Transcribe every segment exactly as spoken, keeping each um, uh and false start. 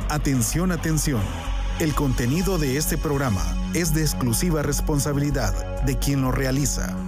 Atención, atención. El contenido de este programa es de exclusiva responsabilidad de quien lo realiza.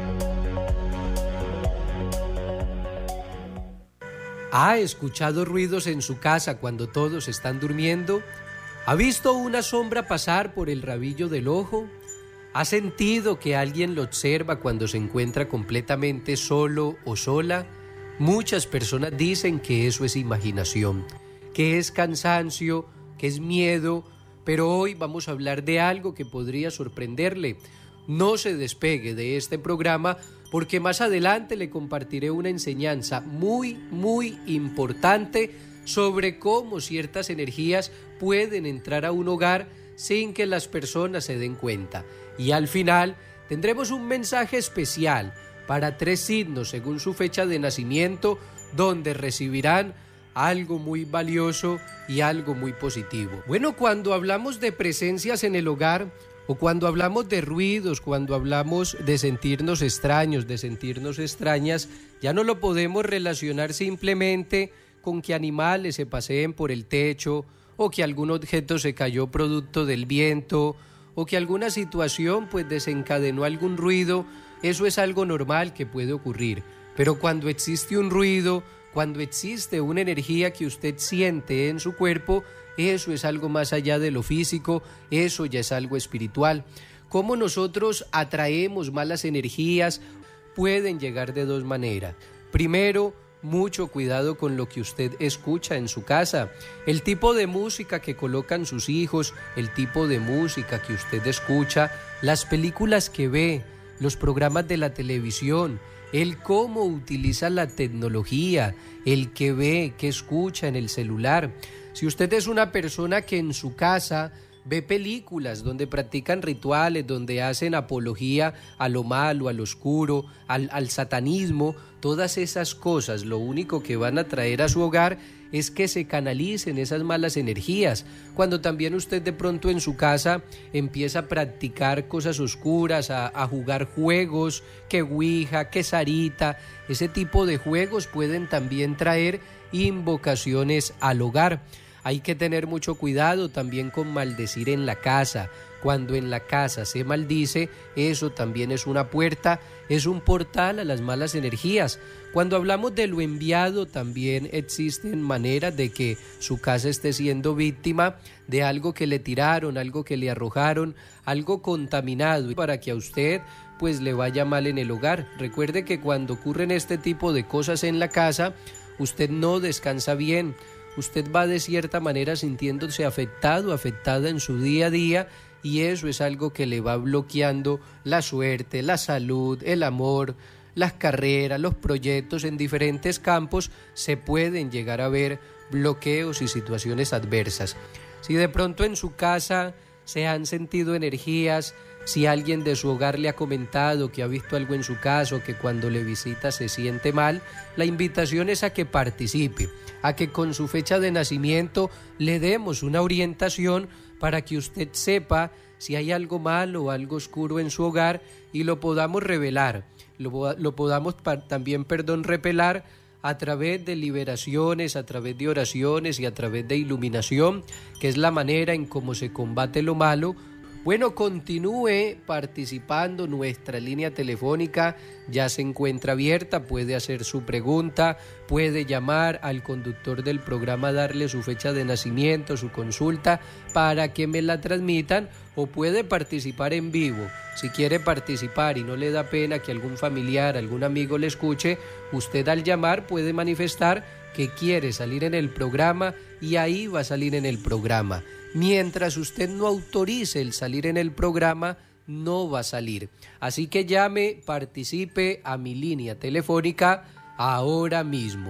¿Ha escuchado ruidos en su casa cuando todos están durmiendo? ¿Ha visto una sombra pasar por el rabillo del ojo? ¿Ha sentido que alguien lo observa cuando se encuentra completamente solo o sola? Muchas personas dicen que eso es imaginación, que es cansancio, que es miedo, pero hoy vamos a hablar de algo que podría sorprenderle. No se despegue de este programa porque más adelante le compartiré una enseñanza muy, muy importante sobre cómo ciertas energías pueden entrar a un hogar sin que las personas se den cuenta. Y al final tendremos un mensaje especial para tres signos según su fecha de nacimiento, donde recibirán algo muy valioso y algo muy positivo. Bueno, cuando hablamos de presencias en el hogar, o cuando hablamos de ruidos, cuando hablamos de sentirnos extraños, de sentirnos extrañas, ya no lo podemos relacionar simplemente con que animales se paseen por el techo, o que algún objeto se cayó producto del viento, o que alguna situación pues desencadenó algún ruido. Eso es algo normal que puede ocurrir. Pero cuando existe un ruido, cuando existe una energía que usted siente en su cuerpo, eso es algo más allá de lo físico, eso ya es algo espiritual. ¿Cómo nosotros atraemos malas energías? Pueden llegar de dos maneras. Primero, mucho cuidado con lo que usted escucha en su casa, el tipo de música que colocan sus hijos, el tipo de música que usted escucha, las películas que ve, los programas de la televisión, el cómo utiliza la tecnología, el que ve, que escucha en el celular. Si usted es una persona que en su casa ve películas donde practican rituales, donde hacen apología a lo malo, al oscuro, al, al satanismo, todas esas cosas, lo único que van a traer a su hogar es que se canalicen esas malas energías. Cuando también usted de pronto en su casa empieza a practicar cosas oscuras, a, a jugar juegos, que ouija, que sarita, ese tipo de juegos pueden también traer invocaciones al hogar. Hay que tener mucho cuidado también con maldecir en la casa. Cuando en la casa se maldice, eso también es una puerta, es un portal a las malas energías. Cuando hablamos de lo enviado, también existen maneras de que su casa esté siendo víctima de algo que le tiraron, algo que le arrojaron, algo contaminado, para que a usted pues le vaya mal en el hogar. Recuerde que cuando ocurren este tipo de cosas en la casa, usted no descansa bien. Usted va de cierta manera sintiéndose afectado, afectada en su día a día, y eso es algo que le va bloqueando la suerte, la salud, el amor, las carreras, los proyectos en diferentes campos. Se pueden llegar a ver bloqueos y situaciones adversas. Si de pronto en su casa se han sentido energías, si alguien de su hogar le ha comentado que ha visto algo en su casa o que cuando le visita se siente mal, la invitación es a que participe, a que con su fecha de nacimiento le demos una orientación para que usted sepa si hay algo malo o algo oscuro en su hogar y lo podamos revelar, lo, lo podamos pa- también, perdón, repelar a través de liberaciones, a través de oraciones y a través de iluminación, que es la manera en cómo se combate lo malo. Bueno, continúe participando, nuestra línea telefónica ya se encuentra abierta, puede hacer su pregunta, puede llamar al conductor del programa, darle su fecha de nacimiento, su consulta, para que me la transmitan, o puede participar en vivo. Si quiere participar y no le da pena que algún familiar, algún amigo le escuche, usted al llamar puede manifestar que quiere salir en el programa y ahí va a salir en el programa. Mientras usted no autorice el salir en el programa, no va a salir. Así que llame, participe a mi línea telefónica ahora mismo.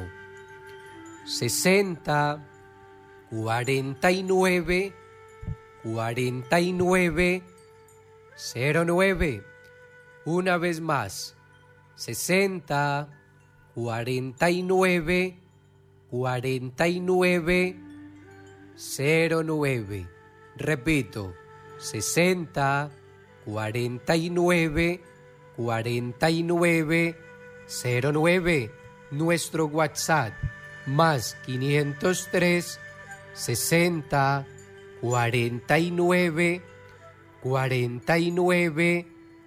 sesenta, cuarenta y nueve, cuarenta y nueve, cero nueve. Una vez más, sesenta, cuarenta y nueve, cuarenta y nueve, cero nueve. Repito, sesenta, cuarenta y nueve, cuarenta y nueve, cero nueve. Nuestro WhatsApp, más quinientos tres, sesenta, cuarenta y nueve, cuarenta y nueve,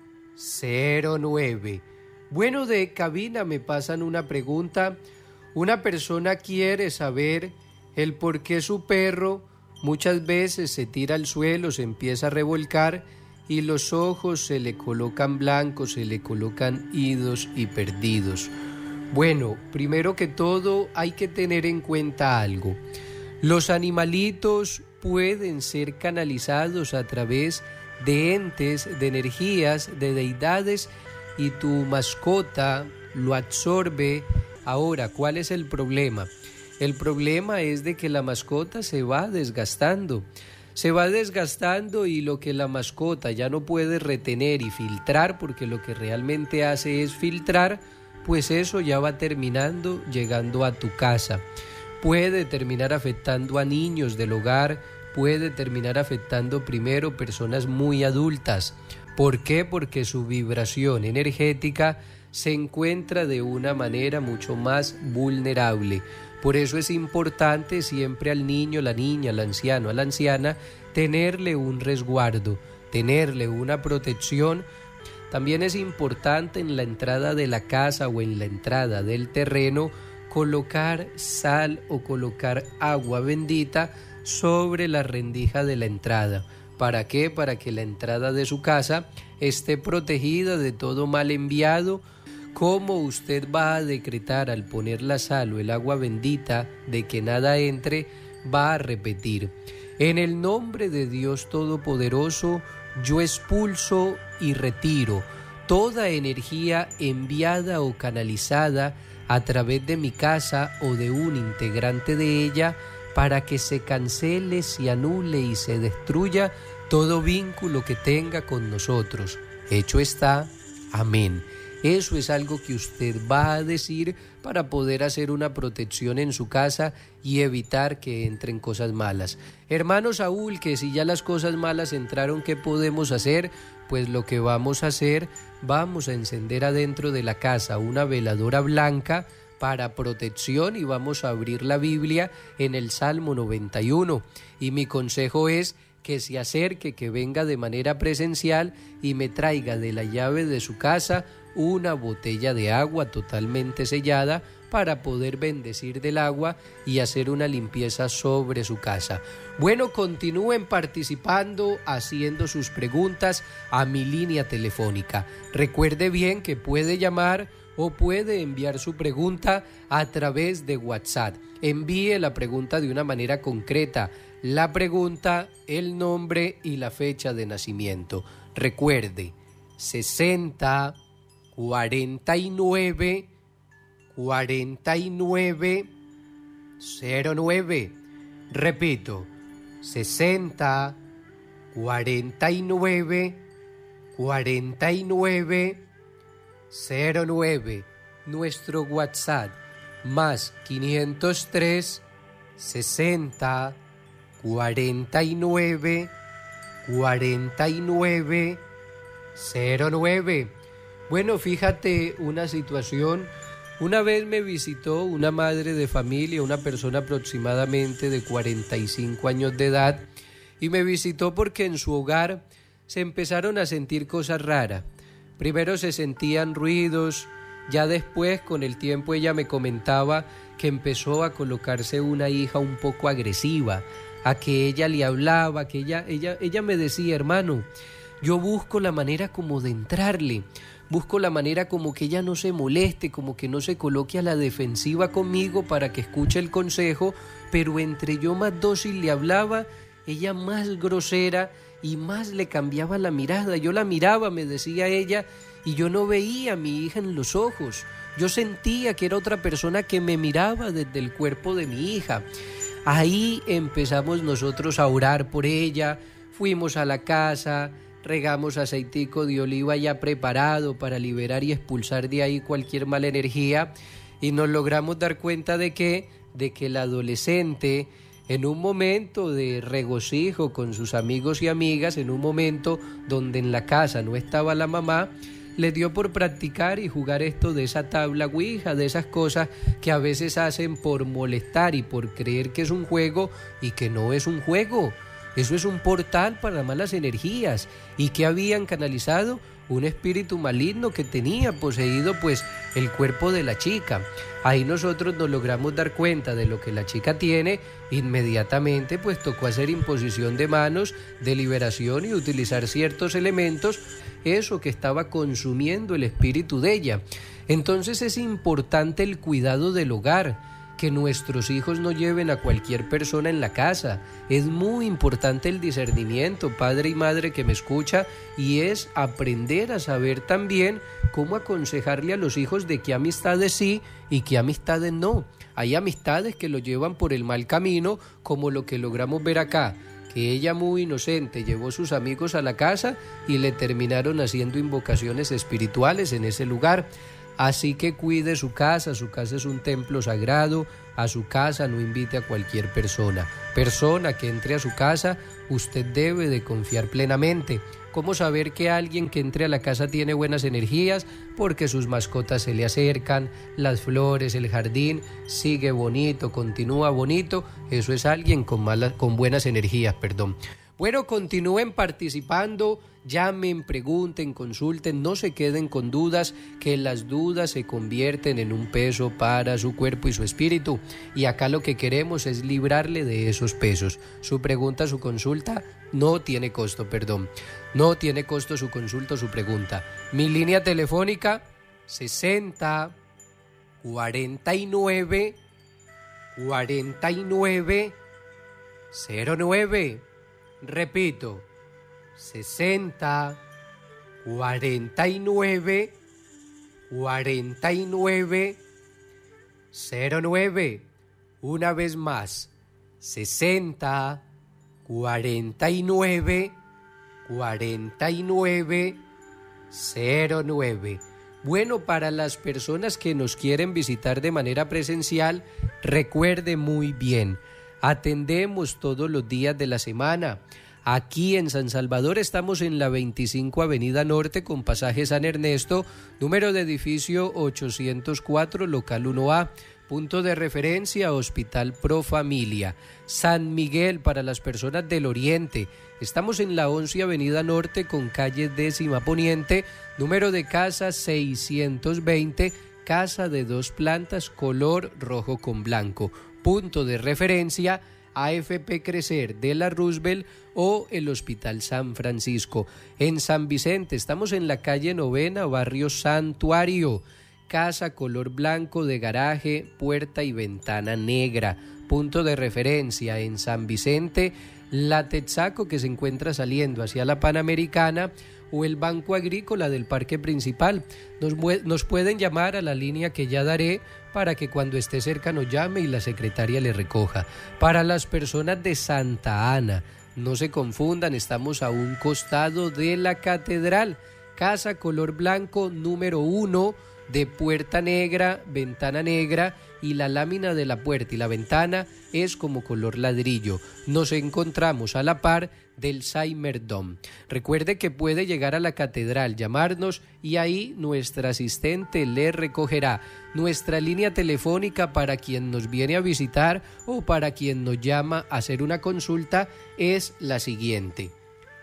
cero nueve. Bueno, de cabina me pasan una pregunta. Una persona quiere saber el por qué su perro muchas veces se tira al suelo, se empieza a revolcar y los ojos se le colocan blancos, se le colocan idos y perdidos. Bueno, primero que todo hay que tener en cuenta algo. Los animalitos pueden ser canalizados a través de entes, de energías, de deidades, y tu mascota lo absorbe. Ahora, ¿cuál es el problema? El problema es de que la mascota se va desgastando. Se va desgastando y lo que la mascota ya no puede retener y filtrar, porque lo que realmente hace es filtrar, pues eso ya va terminando llegando a tu casa. Puede terminar afectando a niños del hogar, puede terminar afectando primero personas muy adultas. ¿Por qué? Porque su vibración energética se encuentra de una manera mucho más vulnerable. Por eso es importante siempre al niño, la niña, al anciano, a la anciana, tenerle un resguardo, tenerle una protección. También es importante en la entrada de la casa o en la entrada del terreno colocar sal o colocar agua bendita sobre la rendija de la entrada. ¿Para qué? Para que la entrada de su casa esté protegida de todo mal enviado. ¿Cómo usted va a decretar al poner la sal o el agua bendita de que nada entre? Va a repetir: en el nombre de Dios Todopoderoso, yo expulso y retiro toda energía enviada o canalizada a través de mi casa o de un integrante de ella, para que se cancele, se anule y se destruya todo vínculo que tenga con nosotros. Hecho está. Amén. Eso es algo que usted va a decir para poder hacer una protección en su casa y evitar que entren cosas malas. Hermano Saúl, que si ya las cosas malas entraron, ¿qué podemos hacer? Pues lo que vamos a hacer, vamos a encender adentro de la casa una veladora blanca para protección y vamos a abrir la Biblia en el Salmo noventa y uno. Y mi consejo es que se acerque, que venga de manera presencial y me traiga de la llave de su casa una botella de agua totalmente sellada para poder bendecir del agua y hacer una limpieza sobre su casa. Bueno, continúen participando, haciendo sus preguntas a mi línea telefónica. Recuerde bien que puede llamar o puede enviar su pregunta a través de WhatsApp. Envíe la pregunta de una manera concreta, la pregunta, el nombre y la fecha de nacimiento. Recuerde, sesenta, cuarenta y nueve, cuarenta y nueve, cero nueve. Repito, sesenta, cuarenta y nueve, cuarenta y nueve, cero nueve. Nuestro WhatsApp más quinientos tres, sesenta, cuarenta y nueve, cuarenta y nueve, cero nueve. Bueno, fíjate una situación. Una vez me visitó una madre de familia, una persona aproximadamente de cuarenta y cinco años de edad, y me visitó porque en su hogar se empezaron a sentir cosas raras. Primero se sentían ruidos, ya después con el tiempo ella me comentaba que empezó a colocarse una hija un poco agresiva, a que ella le hablaba, que ella, ella, ella me decía: hermano, yo busco la manera como de entrarle, busco la manera como que ella no se moleste, como que no se coloque a la defensiva conmigo para que escuche el consejo, pero entre yo más dócil le hablaba, ella más grosera y más le cambiaba la mirada. Yo la miraba, me decía ella, y yo no veía a mi hija en los ojos. Yo sentía que era otra persona que me miraba desde el cuerpo de mi hija. Ahí empezamos nosotros a orar por ella, fuimos a la casa, regamos aceitico de oliva ya preparado para liberar y expulsar de ahí cualquier mala energía, y nos logramos dar cuenta de que, de que la adolescente, en un momento de regocijo con sus amigos y amigas, en un momento donde en la casa no estaba la mamá, le dio por practicar y jugar esto de esa tabla ouija, de esas cosas que a veces hacen por molestar y por creer que es un juego y que no es un juego. Eso es un portal para malas energías. ¿Y que habían canalizado? Un espíritu maligno que tenía poseído pues el cuerpo de la chica. Ahí nosotros nos logramos dar cuenta de lo que la chica tiene. Inmediatamente pues tocó hacer imposición de manos, de liberación y utilizar ciertos elementos, eso que estaba consumiendo el espíritu de ella. Entonces es importante el cuidado del hogar, que nuestros hijos no lleven a cualquier persona en la casa. Es muy importante el discernimiento, padre y madre que me escucha, y es aprender a saber también cómo aconsejarle a los hijos de qué amistades sí y qué amistades no. Hay amistades que lo llevan por el mal camino, como lo que logramos ver acá, que ella muy inocente llevó sus amigos a la casa y le terminaron haciendo invocaciones espirituales en ese lugar. Así que cuide su casa, su casa es un templo sagrado, a su casa no invite a cualquier persona. Persona que entre a su casa, usted debe de confiar plenamente. ¿Cómo saber que alguien que entre a la casa tiene buenas energías? Porque sus mascotas se le acercan, las flores, el jardín sigue bonito, continúa bonito. Eso es alguien con malas, con buenas energías, perdón. Bueno, continúen participando, llamen, pregunten, consulten, no se queden con dudas, que las dudas se convierten en un peso para su cuerpo y su espíritu. Y acá lo que queremos es librarle de esos pesos. Su pregunta, su consulta, no tiene costo, perdón. No tiene costo su consulta o su pregunta. Mi línea telefónica, sesenta, cuarenta y nueve, cuarenta y nueve, cero nueve. Repito, sesenta, cuarenta y nueve, cuarenta y nueve, cero nueve. Una vez más, sesenta, cuarenta y nueve, cuarenta y nueve, cero nueve. Bueno, para las personas que nos quieren visitar de manera presencial, recuerde muy bien, atendemos todos los días de la semana. Aquí en San Salvador estamos en la veinticinco Avenida Norte con pasaje San Ernesto, número de edificio ochocientos cuatro, local uno A, punto de referencia Hospital Pro Familia. San Miguel para las personas del Oriente, estamos en la once Avenida Norte con calle décima Poniente, número de casa seiscientos veinte, casa de dos plantas, color rojo con blanco. Punto de referencia A F P Crecer de la Roosevelt o el Hospital San Francisco. En San Vicente estamos en la calle Novena, barrio Santuario, casa color blanco de garaje, puerta y ventana negra. Punto de referencia en San Vicente, la Texaco que se encuentra saliendo hacia la Panamericana o el Banco Agrícola del Parque Principal. Nos, nos pueden llamar a la línea que ya daré para que cuando esté cerca nos llame y la secretaria le recoja. Para las personas de Santa Ana, no se confundan, estamos a un costado de la catedral, casa color blanco número uno, de puerta negra, ventana negra, y la lámina de la puerta y la ventana es como color ladrillo. Nos encontramos a la par del Saimerdom. Recuerde que puede llegar a la catedral, llamarnos y ahí nuestra asistente le recogerá. Nuestra línea telefónica para quien nos viene a visitar o para quien nos llama a hacer una consulta es la siguiente: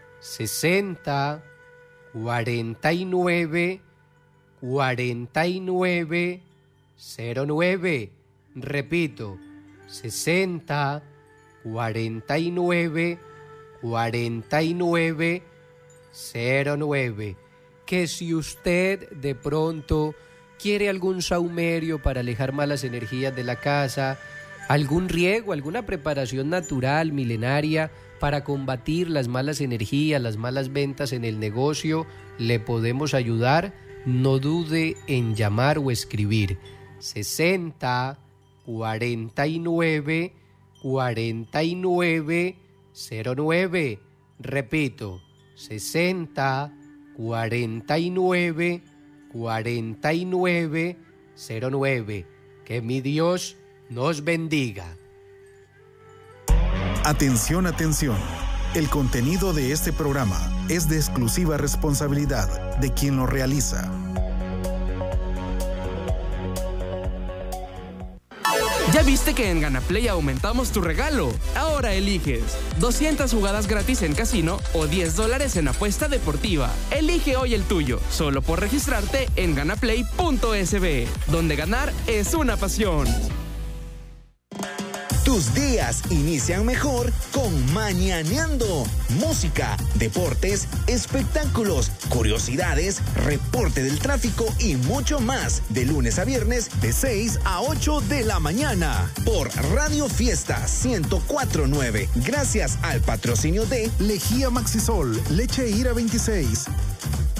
sesenta, cuarenta y nueve, cuarenta y nueve, cero nueve. Repito, sesenta, cuarenta y nueve, cuarenta y nueve, cero nueve. Que si usted de pronto quiere algún saumerio para alejar malas energías de la casa, algún riego, alguna preparación natural, milenaria, para combatir las malas energías, las malas ventas en el negocio, le podemos ayudar. No dude en llamar o escribir. sesenta, cuarenta y nueve, cuarenta y nueve, cero nueve. Repito, sesenta, cuarenta y nueve, cuarenta y nueve, cero nueve. Que mi Dios nos bendiga. Atención, atención. El contenido de este programa es de exclusiva responsabilidad de quien lo realiza. ¿Ya viste que en GanaPlay aumentamos tu regalo? Ahora eliges doscientas jugadas gratis en casino o diez dólares en apuesta deportiva. Elige hoy el tuyo, solo por registrarte en ganaplay punto es be, donde ganar es una pasión. Tus días inician mejor con Mañaneando. Música, deportes, espectáculos, curiosidades, reporte del tráfico y mucho más. De lunes a viernes, de seis a ocho de la mañana. Por Radio Fiesta ciento cuatro punto nueve. Gracias al patrocinio de Lejía Maxisol, Leche Ira veintiséis,